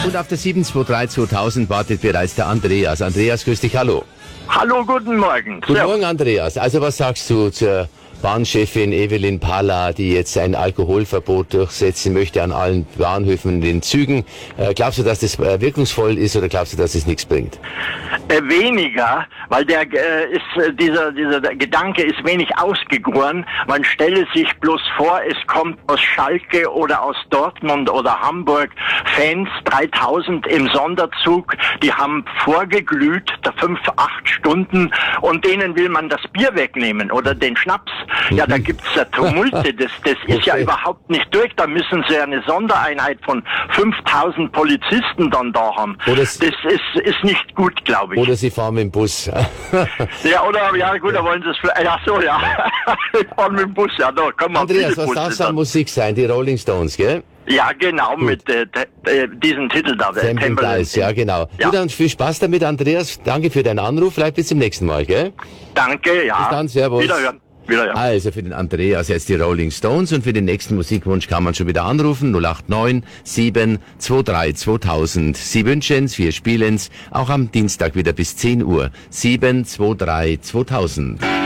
Und auf der 723-2000 wartet bereits der Andreas. Andreas, grüß dich, hallo. Hallo, guten Morgen. Guten Morgen, Andreas. Also was sagst du zur Bahnchefin Evelyn Palla, die jetzt ein Alkoholverbot durchsetzen möchte an allen Bahnhöfen und den Zügen? Glaubst du, dass das wirkungsvoll ist oder glaubst du, dass es nichts bringt? Weniger, weil dieser Gedanke ist wenig ausgegoren. Man stelle sich bloß vor, es kommt aus Schalke oder aus Dortmund oder Hamburg Fans, 3000 im Sonderzug, die haben vorgeglüht, 5, 8 Stunden, und denen will man das Bier wegnehmen oder den Schnaps. Ja, da gibt's ja Tumulte, das ist ja überhaupt nicht durch, da müssen sie eine Sondereinheit von 5000 Polizisten dann da haben. Das ist nicht gut, glaube ich. Oder sie fahren mit dem Bus. Ja, gut, da wollen sie es vielleicht. Ach so, ja. Wir fahren mit dem Bus, ja, da kann man. Andreas, was darf es an Musik sein? Die Rolling Stones, gell? Ja, genau, gut. Mit diesem Titel da. Temple, ja, genau. Ja. Du, dann viel Spaß damit, Andreas. Danke für deinen Anruf. Vielleicht bis zum nächsten Mal, gell? Danke, ja. Bis dann, servus. Wiederhören. Also für den Andreas jetzt die Rolling Stones und für den nächsten Musikwunsch kann man schon wieder anrufen 089 723 2000. Sie wünschen's, wir spielen's, auch am Dienstag wieder bis 10 Uhr. 723 2000.